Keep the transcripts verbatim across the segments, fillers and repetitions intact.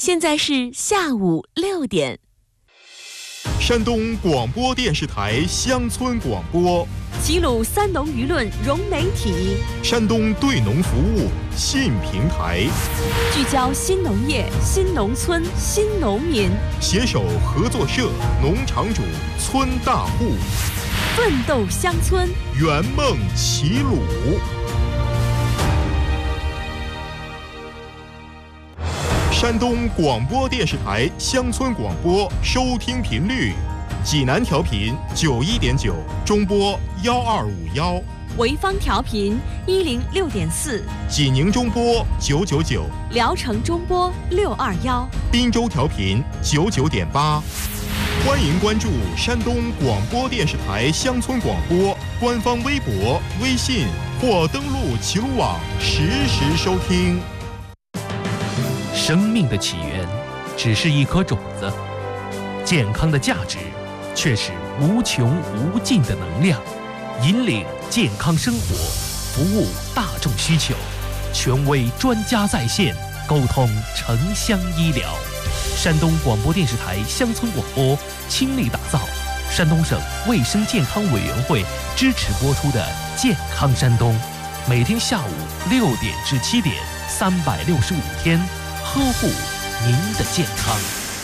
现在是下午六点。 山东广播电视台乡村广播， 齐鲁三农舆论融媒体， 山东对农服务新平台， 聚焦新农业、新农村、新农民， 携手合作社、农场主、村大户， 奋斗乡村， 圆梦齐鲁。山东广播电视台乡村广播收听频率：济南调频九一点九，中波幺二五幺； 潍坊调频一零六点四， 济宁中波九九九， 聊城中波六二幺， 滨州调频九九点八。欢迎关注山东广播电视台乡村广播官方微博、微信或登录齐鲁网实时收听。 生命的起源只是一颗种子，健康的价值却是无穷无尽的能量。引领健康生活，服务大众需求，权威专家在线，沟通城乡医疗。山东广播电视台乡村广播倾力打造山东省卫生健康委员会支持播出的《健康山东》，每天下午六点至七点，三百六十五天，呵护您的健康。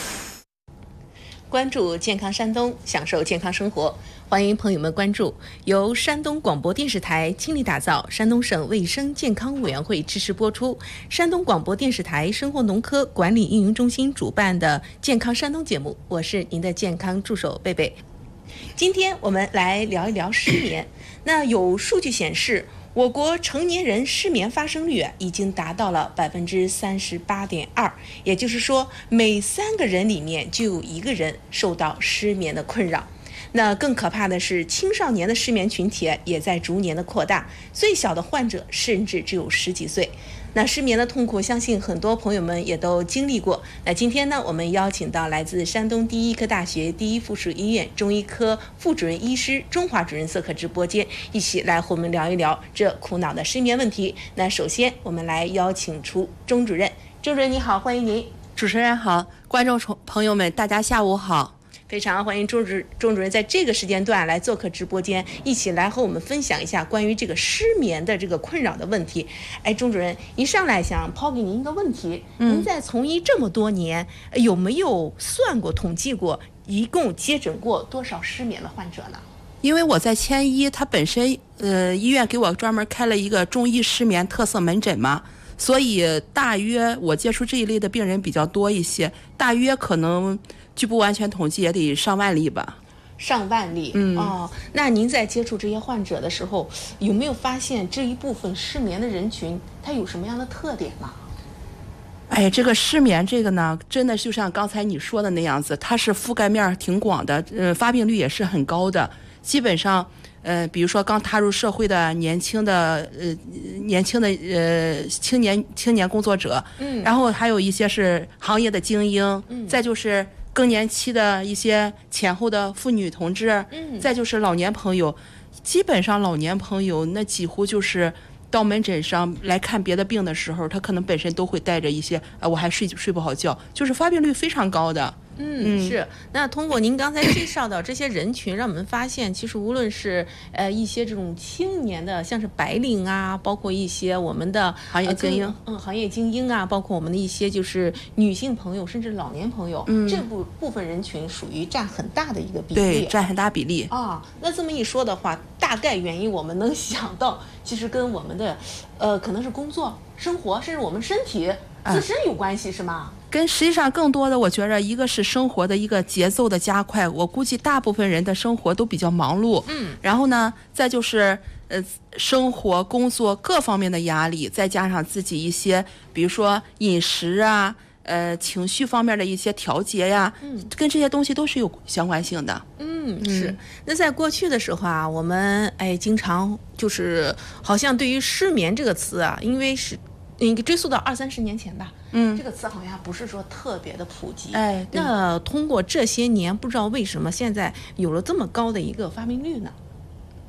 关注健康山东，享受健康生活。欢迎朋友们关注由山东广播电视台倾力打造、山东省卫生健康委员会支持播出、山东广播电视台生活农科管理运营中心主办的健康山东节目，我是您的健康助手贝贝。今天我们来聊一聊失眠。那有数据显示，我国成年人失眠发生率已经达到了百分之三十八点二，也就是说，每三个人里面就有一个人受到失眠的困扰。那更可怕的是，青少年的失眠群体也在逐年的扩大，最小的患者甚至只有十几岁。那失眠的痛苦，相信很多朋友们也都经历过。那今天呢，我们邀请到来自山东第一医科大学第一附属医院中医科副主任医师钟华主任做客直播间，一起来和我们聊一聊这苦恼的失眠问题。那首先，我们来邀请出钟主任。钟主任你好，欢迎您。 主持人好，观众朋友们，大家下午好。 非常欢迎钟主钟主任在这个时间段来做客直播间，一起来和我们分享一下关于这个失眠的这个困扰的问题。哎，钟主任，一上来想抛给您一个问题，嗯、您在从医这么多年，有没有算过、统计过，一共接诊过多少失眠的患者呢？ 因为我在千医，他本身呃医院给我专门开了一个中医失眠特色门诊嘛，所以大约我接触这一类的病人比较多一些，大约可能。据不完全统计也得上万例吧。 上万例，嗯哦，那您在接触这些患者的时候，有没有发现这一部分失眠的人群，它有什么样的特点呢？ 哎，这个失眠这个呢，真的就像刚才你说的那样子，它是覆盖面挺广的，呃，发病率也是很高的。基本上，呃，比如说刚踏入社会的年轻的呃年轻的呃青年青年工作者，嗯，然后还有一些是行业的精英，嗯，再就是更年期的一些前后的妇女同志，嗯，再就是老年朋友，基本上老年朋友那几乎就是到门诊上来看别的病的时候，他可能本身都会带着一些啊，我还睡睡不好觉，就是发病率非常高的。 嗯，是。那通过您刚才介绍到这些人群，让我们发现，其实无论是呃一些这种青年的，像是白领啊，包括一些我们的行业精英，呃、 嗯，行业精英啊，包括我们的一些就是女性朋友，甚至老年朋友，嗯，这部部分人群属于占很大的一个比例， 对，占很大比例啊。那这么一说的话，大概原因我们能想到，其实跟我们的呃可能是工作、生活，甚至我们身体自身有关系，啊、是吗？ 跟实际上更多的，我觉着一个是生活的一个节奏的加快，我估计大部分人的生活都比较忙碌，嗯，然后呢，再就是呃生活、工作各方面的压力，再加上自己一些，比如说饮食啊，呃情绪方面的一些调节呀，嗯，跟这些东西都是有相关性的。 嗯，是。那在过去的时候啊，我们哎经常就是好像对于失眠这个词啊，因为是。你追溯到二三十年前吧，嗯，这个词好像不是说特别的普及，哎，那通过这些年，不知道为什么现在有了这么高的一个发病率呢？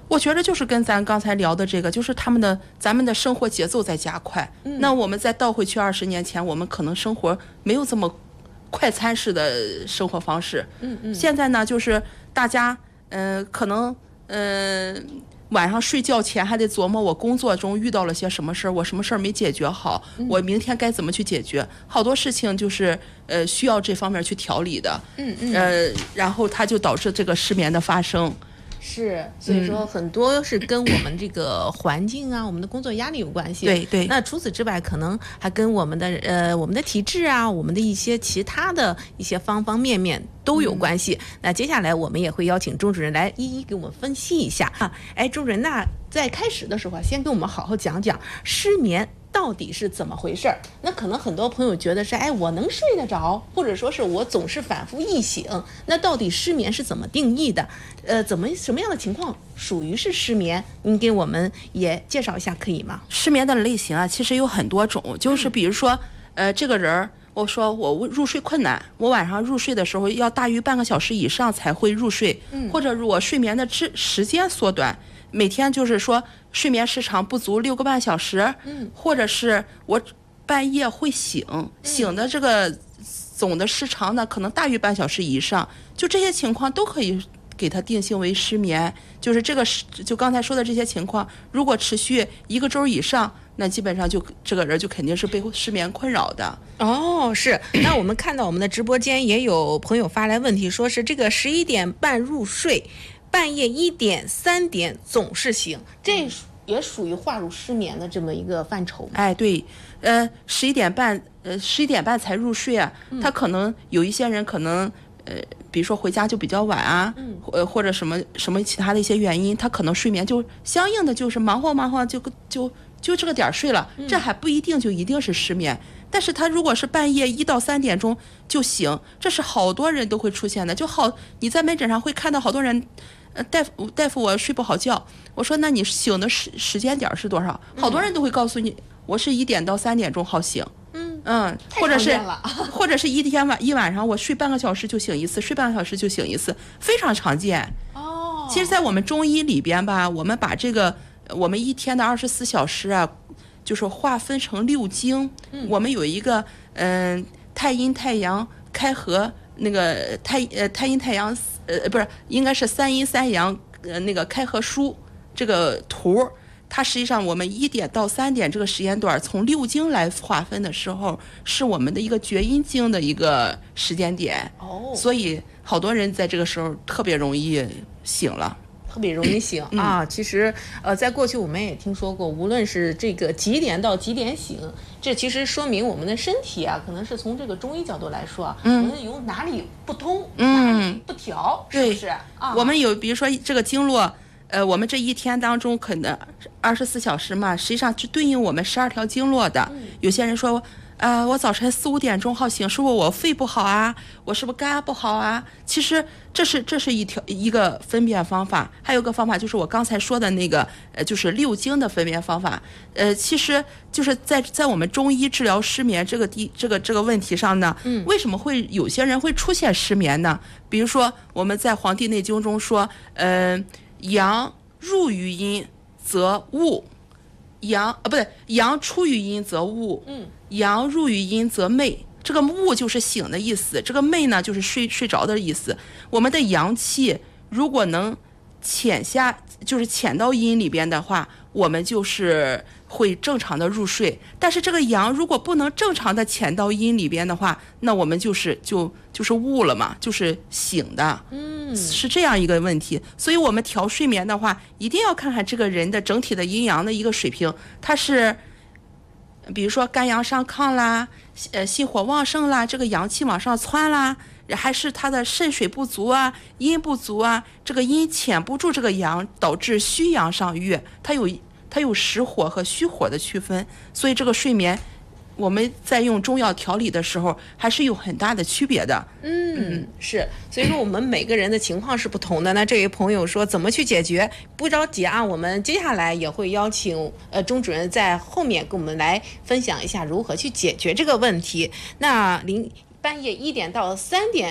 我觉得就是跟咱刚才聊的这个，就是他们的咱们的生活节奏在加快。嗯、那我们再倒回去二十年前，我们可能生活没有这么快餐式的生活方式。嗯嗯。现在呢，就是大家嗯、呃、可能嗯、呃、晚上睡觉前还得琢磨我工作中遇到了些什么事儿，我什么事儿没解决好，嗯、我明天该怎么去解决？好多事情就是呃需要这方面去调理的。嗯嗯。呃，然后它就导致这个失眠的发生。 是，所以说很多是跟我们这个环境啊、嗯、我们的工作压力有关系。 对对。 那除此之外，可能还跟我们的呃我们的体质啊、我们的一些其他的一些方方面面都有关系。嗯、那接下来我们也会邀请钟主任来一一给我们分析一下啊。哎，钟主任，那在开始的时候先跟我们好好讲讲失眠到底是怎么回事儿？那可能很多朋友觉得是，哎，我能睡得着，或者说是我总是反复易醒。那到底失眠是怎么定义的？呃，怎么什么样的情况属于是失眠？您给我们也介绍一下可以吗？ 失眠的类型啊，其实有很多种，就是比如说，嗯、呃，这个人我说我入睡困难，我晚上入睡的时候要大于半个小时以上才会入睡，嗯、或者如果睡眠的时时间缩短。每天就是说睡眠时长不足六个半小时，嗯，或者是我半夜会醒，嗯、醒的这个总的时长呢可能大于半小时以上，就这些情况都可以给它定性为失眠。就是这个就刚才说的这些情况，如果持续一个周以上，那基本上就这个人就肯定是被失眠困扰的。 哦，是。那我们看到我们的直播间也有朋友发来问题，说是这个十一点半入睡，半夜一点三点总是醒，这也属于划入失眠的这么一个范畴。 哎，对，呃，十一点半，呃，十一点半才入睡啊，嗯、他可能有一些人可能，呃，比如说回家就比较晚啊，嗯，呃，或者什么什么其他的一些原因，他可能睡眠就相应的就是忙活忙活就就就这个点睡了，嗯、这还不一定就一定是失眠。但是他如果是半夜一到三点钟就醒，这是好多人都会出现的。就好，你在门诊上会看到好多人。呃，大夫，大夫，我睡不好觉。我说，那你醒的时时间点是多少？好多人都会告诉你，我是一点到三点钟好醒。嗯嗯，或者是或者是一天晚一晚上我睡半个小时就醒一次，睡半个小时就醒一次，非常常见。哦，其实，在我们中医里边吧，我们把这个我们一天的二十四小时啊，就是划分成六经。嗯，我们有一个嗯、呃、太阴太阳开合。那个太呃太阴太阳呃不是应该是三阴三阳呃那个开合书这个图，它实际上我们一点到三点这个时间段从六经来划分的时候，是我们的一个厥阴经的一个时间点。哦，所以好多人在这个时候特别容易醒了。 特别容易醒啊！其实，呃，在过去我们也听说过，无论是这个几点到几点醒，这其实说明我们的身体啊，可能是从这个中医角度来说啊，嗯，我们有哪里不通，嗯，哪里不调，是不是？啊， 我们有，比如说这个经络，呃，我们这一天当中可能二十四小时嘛，实际上是对应我们十二条经络的。嗯、有些人说。呃，我早晨四五点钟好醒，是不是我肺不好啊？我是不是肝不好啊？其实这是这是一条一个分辨方法，还有个方法就是我刚才说的那个，呃，就是六经的分辨方法。呃，其实就是在在我们中医治疗失眠这个地这个这个问题上呢，嗯，为什么会有些人会出现失眠呢？比如说我们在《黄帝内经》中说，呃，阳入于阴则寤。阳啊，不对，阳出于阴则寤，嗯，阳入于阴则寐。这个寤就是醒的意思，这个寐呢就是睡睡着的意思。我们的阳气如果能潜下，就是潜到阴里边的话，我们就是会正常的入睡。但是这个阳如果不能正常的潜到阴里边的话，那我们就是就就是寤了嘛，就是醒的。嗯，是这样一个问题。所以我们调睡眠的话，一定要看看这个人的整体的阴阳的一个水平，它是比如说肝阳上亢啦，呃心火旺盛啦，这个阳气往上窜啦，还是他的肾水不足啊，阴不足啊，这个阴潜不住这个阳，导致虚阳上越，它有它有实火和虚火的区分。所以这个睡眠我们在用中药调理的时候还是有很大的区别的。 嗯，是，所以说我们每个人的情况是不同的。那这位朋友说怎么去解决？不着急啊，我们接下来也会邀请呃钟主任在后面跟我们来分享一下如何去解决这个问题。那零半夜一点到三点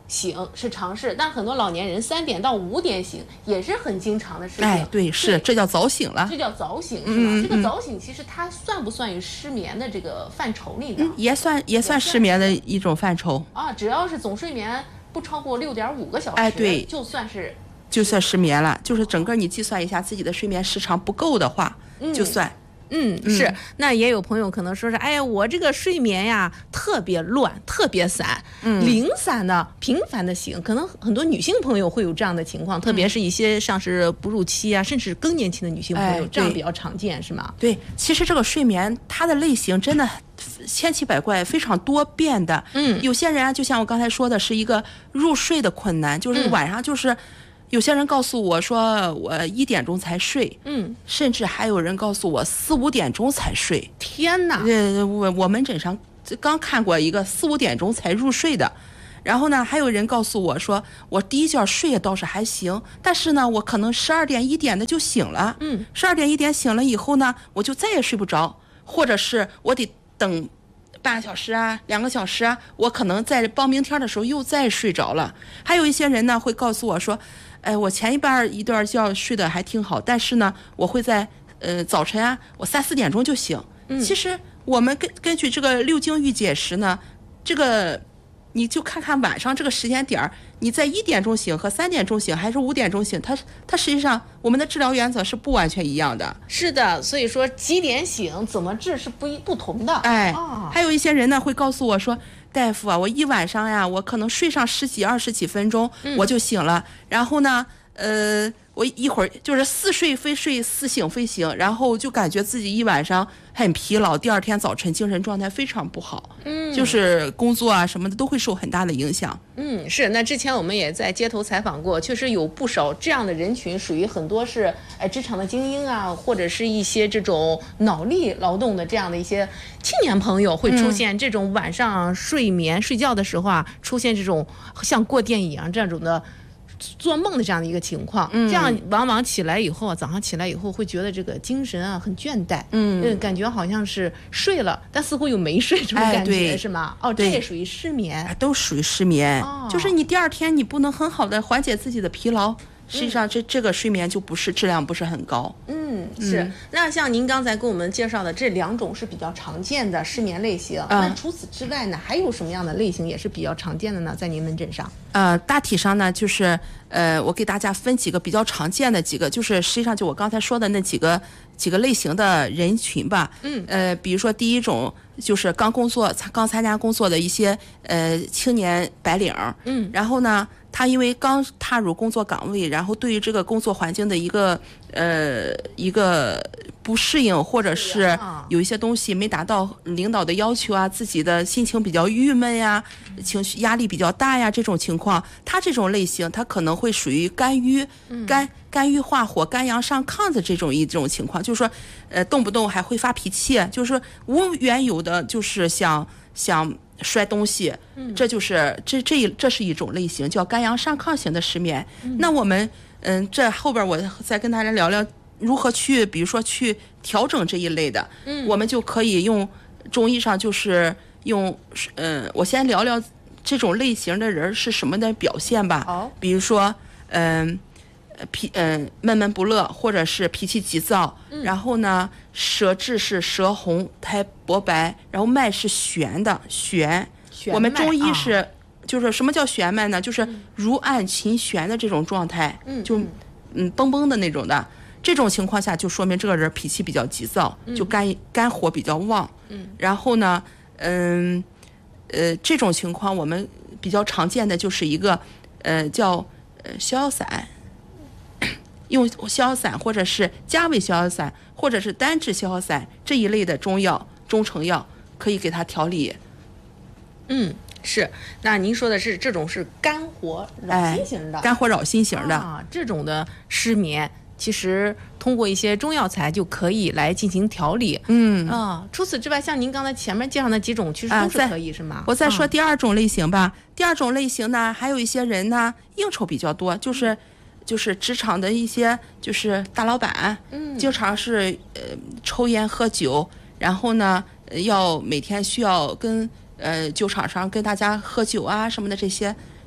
醒是常事，但很多老年人三点到五点醒也是很经常的事情。 哎，对，是这叫早醒了， 这叫早醒是吗？嗯、这个早醒其实它算不算于失眠的这个范畴里呢？ 嗯、也算也算失眠的一种范畴啊，只要是总睡眠不超过六点五个小时， 哎，对， 就算是就算失眠了，就是整个你计算一下自己的睡眠时长不够的话，嗯、就算。 嗯，是，那也有朋友可能说是，哎呀，我这个睡眠呀特别乱，特别散，嗯，零散的、频繁的醒，可能很多女性朋友会有这样的情况，特别是一些像是哺乳期啊，甚至更年期的女性朋友， 哎、 这样比较常见，是吗？ 对，其实这个睡眠它的类型真的千奇百怪，非常多变的。嗯，有些人啊，就像我刚才说的，是一个入睡的困难，就是晚上就是。嗯有些人告诉我说我一点钟才睡，嗯，甚至还有人告诉我四五点钟才睡。 天哪！ 呃，我我门诊上刚看过一个四五点钟才入睡的，然后呢，还有人告诉我说我第一觉睡也倒是还行，但是呢，我可能十二点一点的就醒了，嗯，十二点一点醒了以后呢，我就再也睡不着，或者是我得等半个小时啊，两个小时啊，我可能在报名天的时候又再睡着了。还有一些人呢会告诉我说。哎，我前一半一段觉睡得还挺好，但是呢，我会在呃早晨啊，我三四点钟就醒。嗯，其实我们根根据这个六经预解时呢，这个你就看看晚上这个时间点儿，你在一点钟醒和三点钟醒还是五点钟醒，它它实际上我们的治疗原则是不完全一样的。 是的，所以说几点醒怎么治是不一不同的。 哎，哦、还有一些人呢会告诉我说。大夫啊，我一晚上呀，我可能睡上十几二十几分钟，嗯、我就醒了。然后呢，呃，我一会儿就是似睡非睡，似醒非醒，然后就感觉自己一晚上很疲劳，第二天早晨精神状态非常不好，嗯，就是工作啊什么的都会受很大的影响。 嗯，是。那之前我们也在街头采访过，确实有不少这样的人群，属于很多是哎职场的精英啊，或者是一些这种脑力劳动的这样的一些青年朋友，会出现这种晚上睡眠、嗯、睡觉的时候啊，出现这种像过电影这种的。做梦的这样的一个情况，嗯、这样往往起来以后，早上起来以后会觉得这个精神啊很倦怠，嗯，感觉好像是睡了，但似乎又没睡，这种感觉、哎、是吗？哦，这也属于失眠， 都属于失眠、哦，就是你第二天你不能很好的缓解自己的疲劳。实际上这，这这个睡眠就不是质量不是很高。 嗯，是。嗯、那像您刚才给我们介绍的这两种是比较常见的失眠类型。嗯、那除此之外呢，还有什么样的类型也是比较常见的呢？在您门诊上？ 呃，大体上呢，就是呃，我给大家分几个比较常见的几个，就是实际上就我刚才说的那几个几个类型的人群吧。嗯。呃，比如说第一种就是刚工作、刚参加工作的一些呃青年白领。嗯。然后呢？他因为刚踏入工作岗位，然后对于这个工作环境的一个呃一个不适应，或者是有一些东西没达到领导的要求啊，自己的心情比较郁闷呀，情绪压力比较大呀，这种情况，他这种类型，他可能会属于肝郁、肝肝郁化火、肝阳上亢的这种一种情况，就是说，呃，动不动还会发脾气，就是说无缘有的就是想想。摔东西，这就是这这这是一种类型，叫肝阳上亢型的失眠。嗯、那我们嗯，这后边我再跟大家聊聊如何去，比如说去调整这一类的。嗯，我们就可以用中医上就是用嗯，我先聊聊这种类型的人是什么的表现吧。哦，比如说嗯。脾嗯闷闷不乐，或者是脾气急躁，嗯、然后呢，舌质是舌红苔薄白，然后脉是弦的弦。我们中医是、啊、就是什么叫弦脉呢？就是如按琴弦的这种状态，嗯、就嗯嘣嘣的那种的。这种情况下就说明这个人脾气比较急躁，嗯、就肝肝火比较旺。嗯，然后呢，嗯呃这种情况我们比较常见的就是一个呃叫呃逍遥散。用逍遥散或者是加味逍遥散或者是单治逍遥散这一类的中药中成药可以给它调理。 嗯，是。那您说的是这种是肝火扰心型的、 哎、肝火扰心型的、 啊、这种的失眠其实通过一些中药材就可以来进行调理。嗯啊，除此之外像您刚才前面介绍的几种其实都是可以、啊、是吗？ 我再说第二种类型吧、啊、第二种类型呢还有一些人呢应酬比较多，就是就是职场的一些就是大老板，嗯，经常是呃抽烟喝酒，然后呢要每天需要跟呃酒场上跟大家喝酒啊什么的，这些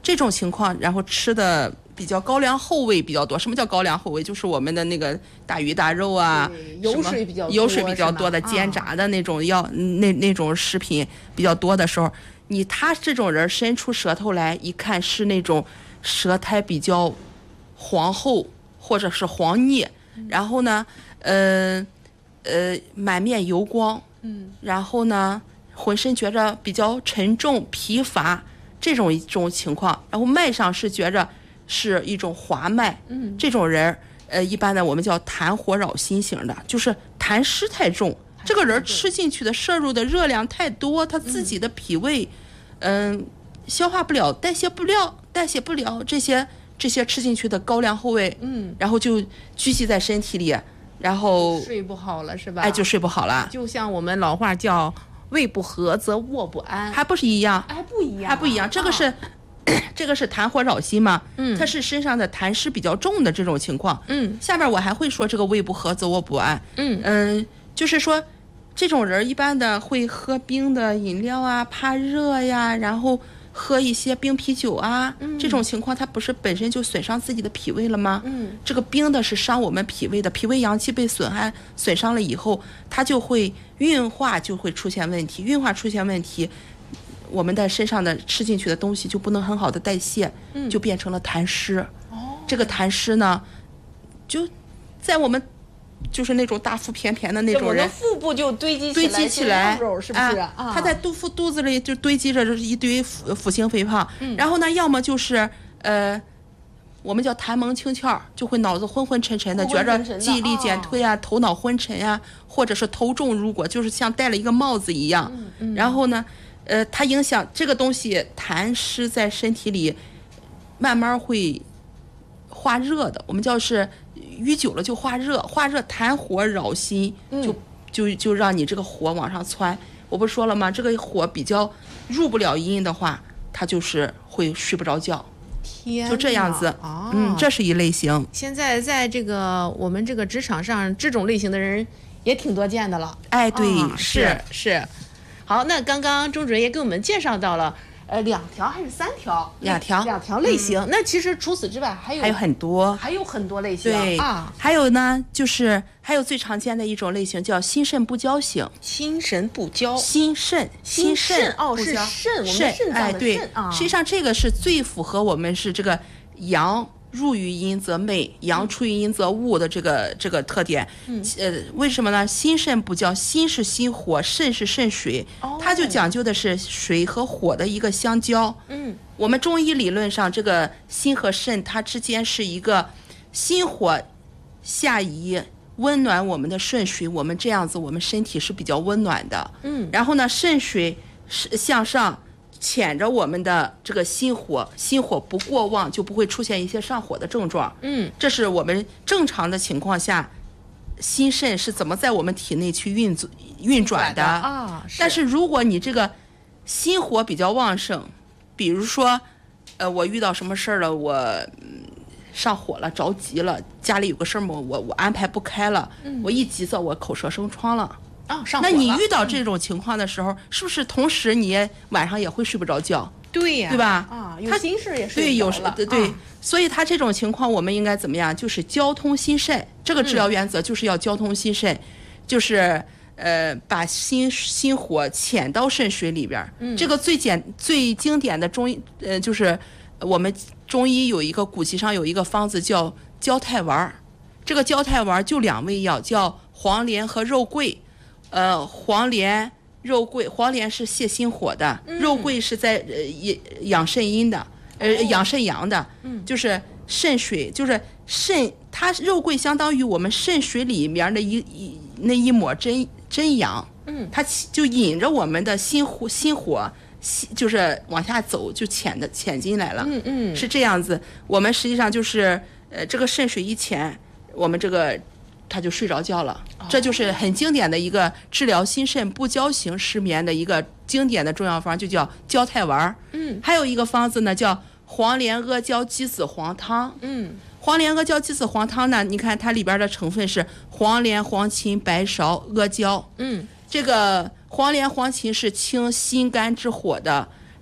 这种情况，然后吃的比较高粱厚味比较多。什么叫高粱厚味？就是我们的那个大鱼大肉啊， 油水比较多油水比较多的煎炸的那种要、啊、那那种食品比较多的时候，你他这种人伸出舌头来一看是那种舌苔比较黄厚或者是黄腻，嗯、然后呢，呃呃满面油光，嗯，然后呢浑身觉着比较沉重疲乏。这种一种情况，然后脉上是觉着是一种滑脉，嗯，这种人，呃，一般的我们叫痰火扰心型的，就是痰湿太重，这个人吃进去的摄入的热量太多，他自己的脾胃，嗯、呃，消化不了，代谢不了，代谢不了这些这些吃进去的高粱厚味，嗯，然后就聚集在身体里，然后睡不好了是吧？ 哎，就睡不好了， 就像我们老话叫。胃不和则卧不安， 还不是一样？ 还不一样、啊， 还不一样。这个是，啊、这个是痰火扰心嘛？ 嗯， 它是身上的痰湿比较重的这种情况。 嗯， 下边我还会说这个胃不和则卧不安。 嗯嗯，就是说，这种人一般的会喝冰的饮料啊，怕热呀，然后喝一些冰啤酒啊，嗯、这种情况它不是本身就损伤自己的脾胃了吗？ 嗯， 这个冰的是伤我们脾胃的，脾胃阳气被损害损伤了以后，它就会运化就会出现问题，运化出现问题，我们的身上的吃进去的东西就不能很好的代谢， 嗯、 就变成了痰湿。 哦， 这个痰湿呢，就在我们。就是那种大腹便便的那种人， 腹部就堆积堆积起来， 肉是不是？ 啊，啊他在肚腹肚子里就堆积着一堆腹腹型肥胖。嗯，然后呢，要么就是呃，我们叫痰蒙清窍，就会脑子昏昏沉沉的， 昏昏沉沉的觉着记忆力减退啊，哦、头脑昏沉啊，或者是头重如裹，就是像戴了一个帽子一样。 嗯嗯、 然后呢，呃，它影响这个东西，痰湿在身体里慢慢会化热的，我们叫是。淤久了就化热，化热痰火扰心，就、嗯、就就让你这个火往上窜。我不说了吗？这个火比较入不了阴的话，它就是会睡不着觉。 天， 就这样子。 哦、 嗯，这是一类型。 现在在这个我们这个职场上，这种类型的人也挺多见的了。 哎，对， 哦、 是是。好，那刚刚钟主任也给我们介绍到了。呃，两条还是三条？ 两条， 两条类型。嗯、那其实除此之外还有还有很多， 还有很多类型。 对啊， 还有呢，就是还有最常见的一种类型叫心肾不交型。 心神不交， 心肾，心肾哦，是肾，我们肾脏的肾哎，对啊。 实际上这个是最符合我们是这个阳。入于阴则昧，阳出于阴则物的这个这个特点，嗯，呃，为什么呢？心肾不交，心是心火，肾是肾水，哦、它就讲究的是水和火的一个相交。 嗯， 我们中医理论上，这个心和肾它之间是一个心火下移，温暖我们的肾水，我们这样子，我们身体是比较温暖的。 嗯， 然后呢，肾水是向上。潜着我们的这个心火，心火不过旺，就不会出现一些上火的症状。 嗯， 这是我们正常的情况下，心肾是怎么在我们体内去运作运转的啊？是。 但是如果你这个心火比较旺盛，比如说，呃，我遇到什么事儿了，我、嗯、上火了，着急了，家里有个事儿我我我安排不开了，嗯、我一急躁，我口舌生疮了。 啊，上火了。 那你遇到这种情况的时候，嗯、是不是同时你晚上也会睡不着觉？ 对呀， 对吧？ 啊，有心事也睡对，有不着了。 对对， 啊、 所以他这种情况，我们应该怎么样？就是交通心肾，这个治疗原则就是要交通心肾，嗯、就是呃把心心火潜到肾水里边。嗯，这个最简最经典的中医，呃，就是我们中医有一个古籍上有一个方子叫焦太丸，这个焦太丸就两味药，叫黄连和肉桂。呃，黄连、肉桂，黄连是泻心火的，嗯、肉桂是在呃养肾阴的，呃、哦、养肾阳的，嗯，就是肾水，就是肾，它肉桂相当于我们肾水里面的一一那一抹真真阳，嗯，它就引着我们的心火心火，就是往下走，就潜的潜进来了， 嗯嗯， 是这样子。我们实际上就是呃这个肾水一潜，我们这个。他就睡着觉了，这就是很经典的一个治疗心肾不交型失眠的一个经典的中药方，就叫焦太丸。 嗯， 还有一个方子呢，叫黄连阿胶鸡子黄汤。 嗯， 黄连阿胶鸡子黄汤呢，你看它里边的成分是黄连、黄芩、白芍、阿胶。 嗯， 这个黄连、黄芩是清心肝之火的，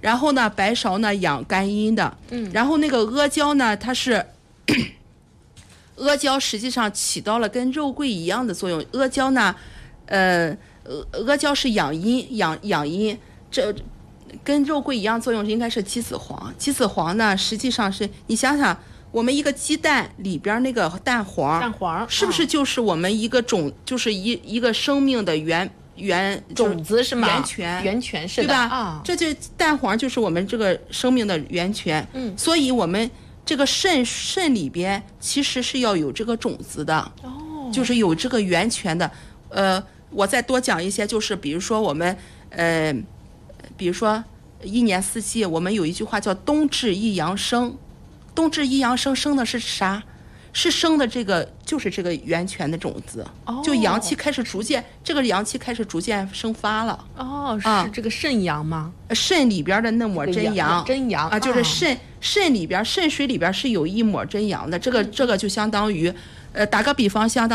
然后呢，白芍呢养肝阴的， 嗯， 然后那个阿胶呢，它是阿胶实际上起到了跟肉桂一样的作用。阿胶呢，呃，阿胶是养阴养养阴，这跟肉桂一样作用应该是鸡子黄。鸡子黄呢，实际上是你想想，我们一个鸡蛋里边那个蛋黄， 蛋黄是不是就是我们一个种，就是一一个生命的源源种子是吗？ 源泉， 源泉是的， 对吧？ 啊， 这就蛋黄就是我们这个生命的源泉。 嗯， 所以我们这个肾肾里边其实是要有这个种子的， 哦， 就是有这个源泉的。呃，我再多讲一些，就是比如说我们呃，比如说一年四季，我们有一句话叫冬至一阳生，冬至一阳生生的是啥？是生的这个就是这个源泉的种子， 哦， 就阳气开始逐渐，这个阳气开始逐渐生发了。 哦， 啊是这个肾阳吗？ 肾里边的那抹真阳， 真阳啊，就是肾肾里边肾水里边是有一抹真阳的，这个这个就相当于，呃，打个比方，相当。